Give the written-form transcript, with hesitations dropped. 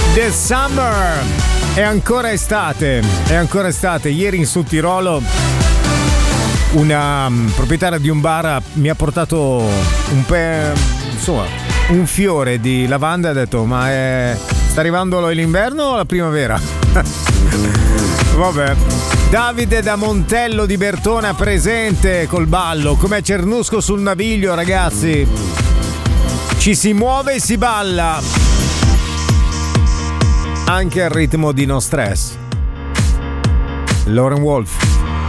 The Summer. È ancora estate. Ieri in Sud Tirolo una proprietaria di un bar mi ha portato un fiore di lavanda e ha detto: ma sta arrivando l'inverno o la primavera? Vabbè. Davide da Montello di Bertona presente col ballo, come Cernusco sul Naviglio, ragazzi. Ci si muove e si balla anche al ritmo di No Stress. Lauren Wolf.